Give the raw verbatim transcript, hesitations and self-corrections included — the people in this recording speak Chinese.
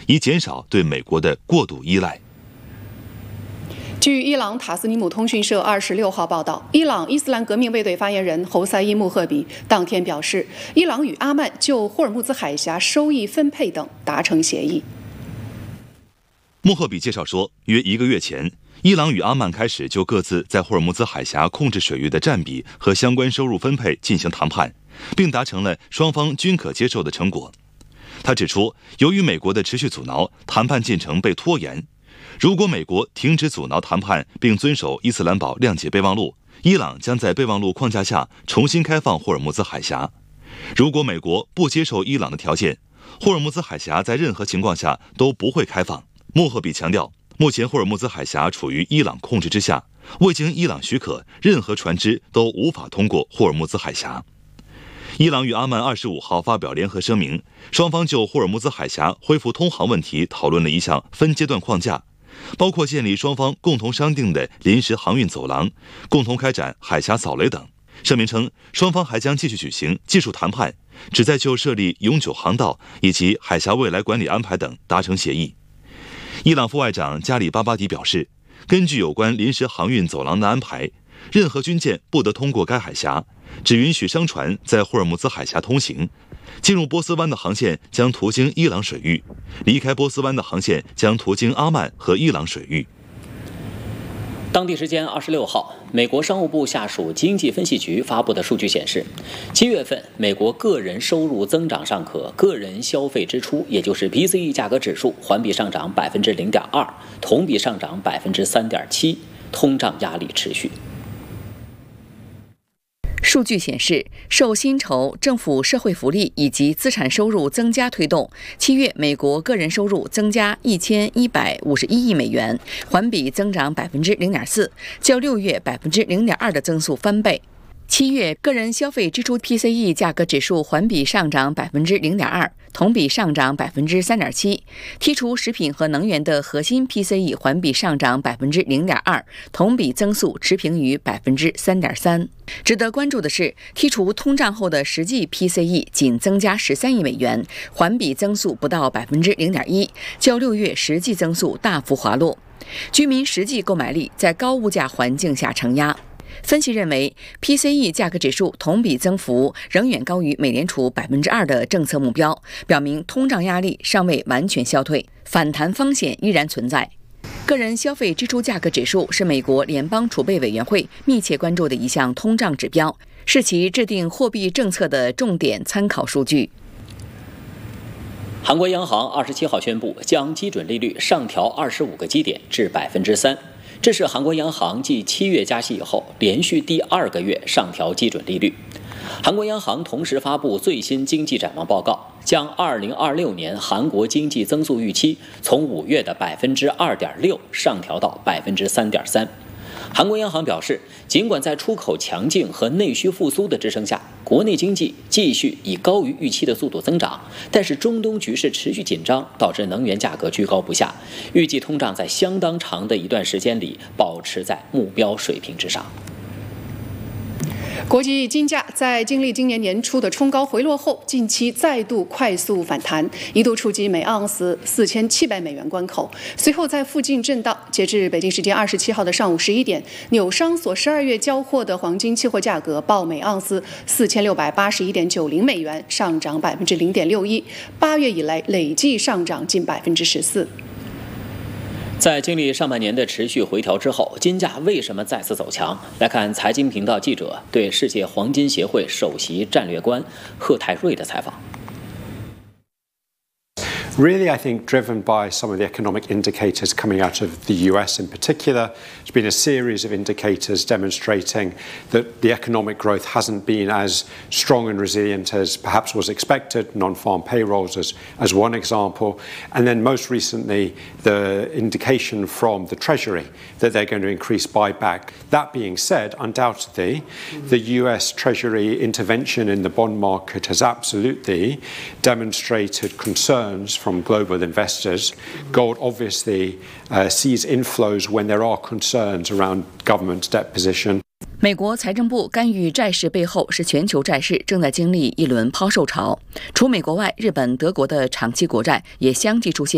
以减少对美国的过度依赖。 据伊朗塔斯尼姆通讯社二十六号报道，伊朗伊斯兰革命卫队发言人侯赛因·穆赫比当天表示，伊朗与阿曼就霍尔木兹海峡收益分配等达成协议。 穆赫比介绍说，约一个月前，伊朗与阿曼开始就各自在霍尔木兹海峡控制水域的占比和相关收入分配进行谈判，并达成了双方均可接受的成果。他指出，由于美国的持续阻挠，谈判进程被拖延。如果美国停止阻挠谈判并遵守伊斯兰堡谅解备忘录，伊朗将在备忘录框架下重新开放霍尔木兹海峡。如果美国不接受伊朗的条件，霍尔木兹海峡在任何情况下都不会开放。穆赫比强调，目前霍尔木兹海峡处于伊朗控制之下，未经伊朗许可，任何船只都无法通过霍尔木兹海峡。伊朗与阿曼二十五号发表联合声明，双方就霍尔木兹海峡恢复通航问题讨论了一项分阶段框架，包括建立双方共同商定的临时航运走廊，共同开展海峡扫雷等。声明称，双方还将继续举行技术谈判，旨在就设立永久航道以及海峡未来管理安排等达成协议。伊朗副外长加里巴巴迪表示，根据有关临时航运走廊的安排，任何军舰不得通过该海峡，只允许商船在霍尔木兹海峡通行。进入波斯湾的航线将途经伊朗水域，离开波斯湾的航线将途经阿曼和伊朗水域。 当地时间二十六号，美国商务部下属经济分析局发布的数据显示，七月份美国个人收入增长尚可，个人消费支出，也就是 P C E 价格指数环比上涨百分之零点二，同比上涨百分之三点七，通胀压力持续。 数据显示，受薪酬、政府社会福利以及资产收入增加推动，七月美国个人收入增加一千一百五十一亿美元，环比增长百分之零点四，较六月百分之零点二的增速翻倍。七月个人消费支出 P C E 价格指数环比上涨百分之零点二，同比上涨百分之三点七。剔除食品和能源的核心 P C E 环比上涨百分之零点二，同比增速持平于百分之三点三。值得关注的是，剔除通胀后的实际 P C E 仅增加十三亿美元，环比增速不到百分之零点一，较六月实际增速大幅滑落。居民实际购买力在高物价环境下承压。分析认为 ，P C E 价格指数同比增幅仍远高于美联储百分之二的政策目标，表明通胀压力尚未完全消退，反弹风险依然存在。个人消费支出价格指数是美国联邦储备委员会密切关注的一项通胀指标，是其制定货币政策的重点参考数据。 韩国央行二十七号宣布将基准利率上调二十五个基点至百分之三。这是韩国央行继七月加息以后连续第二个月上调基准利率。韩国央行同时发布最新经济展望报告，将二零二六年韩国经济增速预期从五月的百分之二点六上调到百分之三点三。韩国央行表示，尽管在出口强劲和内需复苏的支撑下，国内经济继续以高于预期的速度增长，但是中东局势持续紧张，导致能源价格居高不下，预计通胀在相当长的一段时间里保持在目标水平之上。 国际金价在经历今年年初的冲高回落后，近期再度快速反弹，一度触及每盎司四千七百美元关口，随后在附近震荡。截至北京时间二十七号的上午十一点，纽商所十二月交货的黄金期货价格报每盎司四千六百八十一点九零美元，上涨百分之零点六一，八月以来累计上涨近百分之十四。 在经历上半年的持续回调之后，金价为什么再次走强？来看财经频道记者对世界黄金协会首席战略官贺泰瑞的采访。 Really, I think driven by some of the economic indicators coming out of the U S in particular. There's been a series of indicators demonstrating that the economic growth hasn't been as strong and resilient as perhaps was expected, non-farm payrolls as, as one example. And then most recently, the indication from the Treasury that they're going to increase buyback. That being said, undoubtedly, the U S Treasury intervention in the bond market has absolutely demonstrated concerns from global investors. Gold obviously uh, sees inflows when there are concerns around government debt position. 美国财政部干预债市背后是全球债市正在经历一轮抛售潮。除美国外，日本、德国的长期国债也相继出现